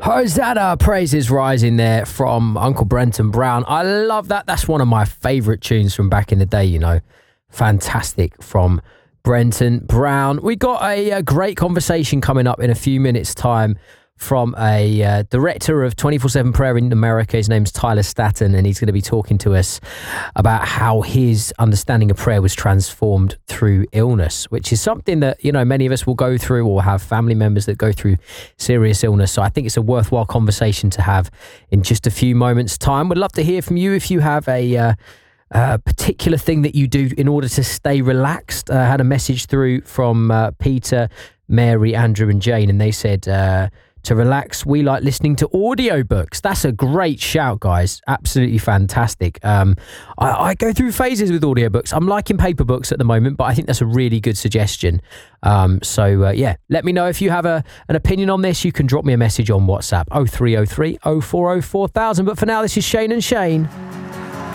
Hosanna, praises rising there from Uncle Brenton Brown. I love that. That's one of my favourite tunes from back in the day, you know. Fantastic from Brenton Brown. We got a great conversation coming up in a few minutes' time from a director of 24/7 Prayer in America. His name's Tyler Staton, and he's going to be talking to us about how his understanding of prayer was transformed through illness, which is something that, you know, many of us will go through or have family members that go through serious illness. So I think it's a worthwhile conversation to have in just a few moments' time. Would love to hear from you if you have a particular thing that you do in order to stay relaxed. I had a message through from Peter, Mary, Andrew and Jane, and they said to relax, we like listening to audiobooks. That's a great shout, guys. Absolutely fantastic. I go through phases with audiobooks. I'm liking paper books at the moment, but I think that's a really good suggestion. Yeah, let me know if you have an opinion on this. You can drop me a message on WhatsApp, 0303 040 4000. But for now, this is Shane and Shane.